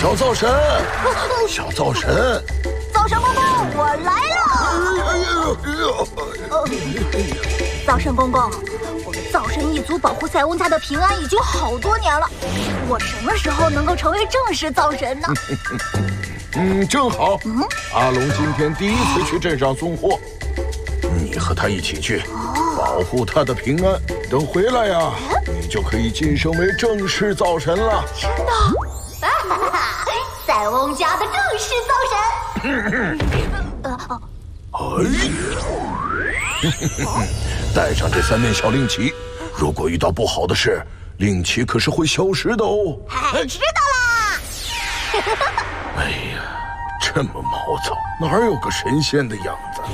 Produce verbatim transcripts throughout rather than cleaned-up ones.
小灶神，小灶神， 灶神公公，我来了！灶神公公，我们灶神一族保护塞翁家的平安已经好多年了，我什么时候能够成为正式灶神呢？ 嗯，正好。嗯，阿龙今天第一次去镇上送货，你和他一起去，保护他的平安。等回来呀，你就可以晋升为正式灶神了。 真的？塞翁家的正式灶神。呃哦。 哎，带上这三面小令旗，如果遇到不好的事，令旗可是会消失的哦。 哎，知道啦。 哎呀，这么毛躁，哪有个神仙的样子？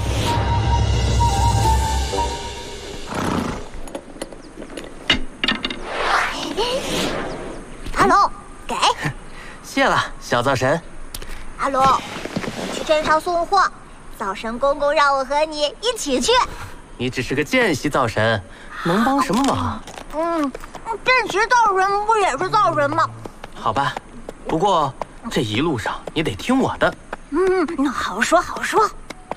阿龙，给。 谢了，小灶神。 阿龙，你去镇上送货，灶神公公让我和你一起去。 你只是个见习灶神，能帮什么忙？ 嗯，镇级灶神不也是灶神吗？ 好吧，不过这一路上你得听我的。 嗯，那好说好说。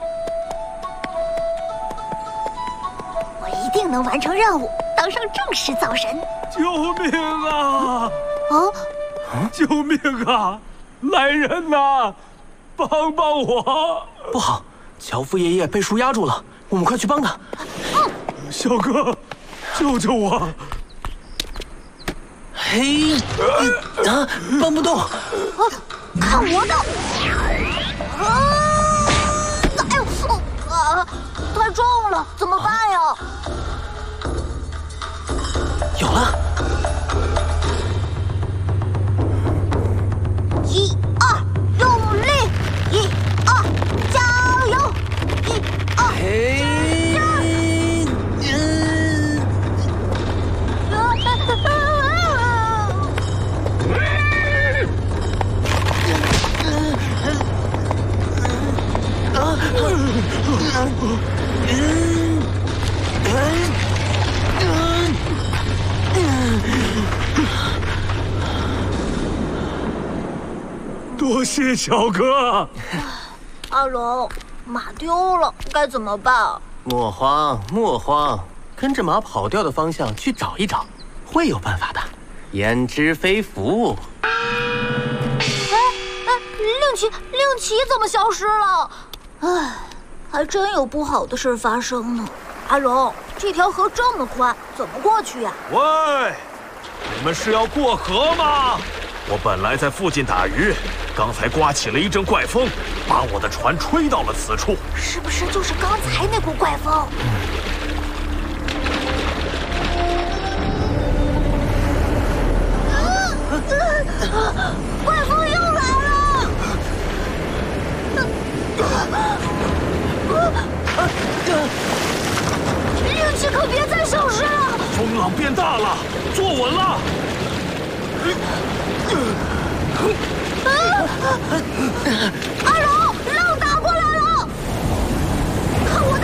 我一定能完成任务，当上正式灶神。 救命啊！ 啊！ 救命啊！来人呐，帮帮我！ 不好，樵夫爷爷被树压住了，我们快去帮他。 嗯， 小哥，救救我！ 嘿，啊，搬不动。啊， 看我的！啊！哎呦，啊，太重了，怎么办呀？ 有了。 一二，用力！一二，加油！一二， 嘿，嗯， 多谢小哥。 阿龙，马丢了，该怎么办？ 莫慌莫慌，跟着马跑掉的方向去找一找，会有办法的。焉知非福。 哎哎，令旗令旗怎么消失了？哎，还真有不好的事发生呢。阿龙，这条河这么宽，怎么过去呀？ 喂，你们是要过河吗？我本来在附近打鱼，刚才刮起了一阵怪风，把我的船吹到了此处。 是不是就是刚才那股怪风？怪风又来了！令旗可别再消失了！ 风浪变大了，坐稳了！ 阿龙，浪打过来了！看我的！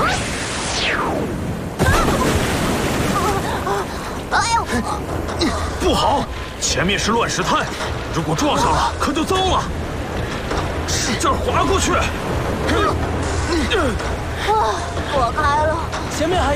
哎呦！ 不好，前面是乱石滩，如果撞上了，可就糟了。使劲划过去！ 啊，躲开了。 前面还有。